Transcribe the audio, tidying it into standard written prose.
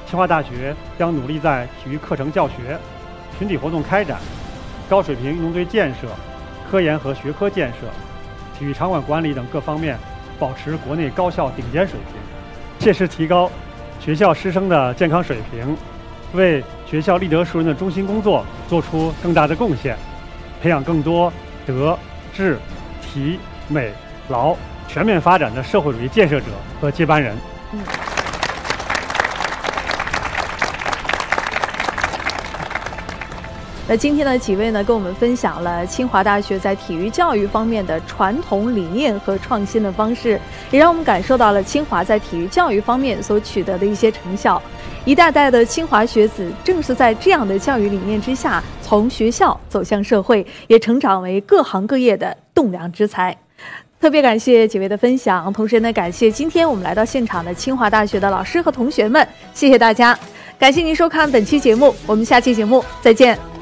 清华大学将努力在体育课程教学、群体活动开展、高水平运动队建设、科研和学科建设、体育场馆管理等各方面保持国内高校顶尖水平，切实提高学校师生的健康水平，为学校立德树人的中心工作做出更大的贡献，培养更多德、智、体、美、劳全面发展的社会主义建设者和接班人。 那今天的几位呢，跟我们分享了清华大学在体育教育方面的传统理念和创新的方式，也让我们感受到了清华在体育教育方面所取得的一些成效。一代代的清华学子正是在这样的教育理念之下，从学校走向社会，也成长为各行各业的栋梁之才。特别感谢几位的分享，同时呢，感谢今天我们来到现场的清华大学的老师和同学们，谢谢大家，感谢您收看本期节目，我们下期节目再见。